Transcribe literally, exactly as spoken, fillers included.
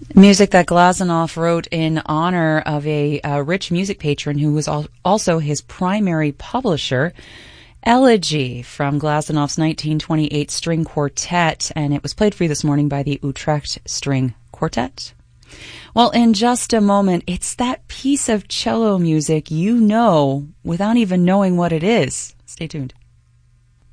Music that Glazunov wrote in honor of a uh, rich music patron who was al- also his primary publisher. Elegy from Glazunov's nineteen twenty-eight string quartet, and it was played for you this morning by the Utrecht String Quartet. Well, in just a moment, it's that piece of cello music you know without even knowing what it is. Stay tuned.